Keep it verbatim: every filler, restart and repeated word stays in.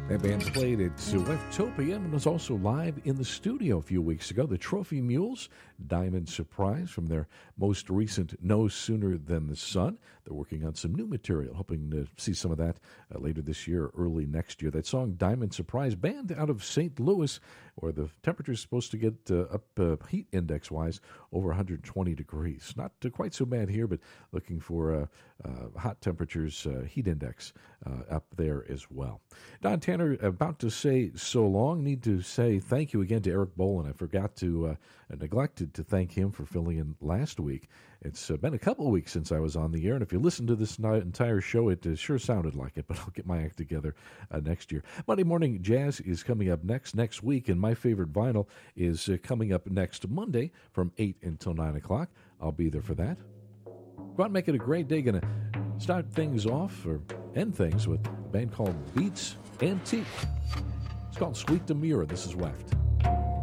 That band played at Weftopia and was also live in the studio a few weeks ago. The Trophy Mules, Diamond Surprise from their most recent No Sooner Than the Sun. They're working on some new material, hoping to see some of that uh, later this year or early next year. That song, Diamond Surprise, band out of Saint Louis, where the temperature is supposed to get uh, up uh, heat index-wise over one hundred twenty degrees. Not uh, quite so bad here, but looking for uh, uh, hot temperatures, uh, heat index uh, up there as well. Don Tanner, about to say so long. Need to say thank you again to Eric Bolin. I forgot to, uh, neglected to thank him for filling in last week. It's uh, been a couple of weeks since I was on the air, and if you listen to this entire show, it uh, sure sounded like it, but I'll get my act together uh, next year. Monday Morning Jazz is coming up next next week, and my favorite vinyl is uh, coming up next Monday from eight until nine o'clock. I'll be there for that. Go out and make it a great day. Going to start things off, or end things, with a band called Beats Antique. It's called Sweet Demura. This is Weft.